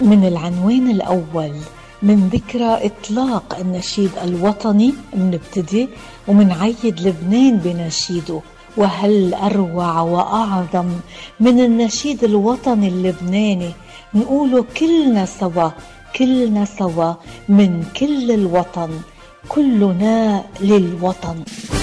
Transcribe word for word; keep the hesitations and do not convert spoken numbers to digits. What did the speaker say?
من العنوان الأول من ذكرى إطلاق النشيد الوطني منبتدي ومنعيد لبنان بنشيده. وهل أروع وأعظم من النشيد الوطني اللبناني نقوله كلنا سوا كلنا سوا من كل الوطن، كلنا للوطن.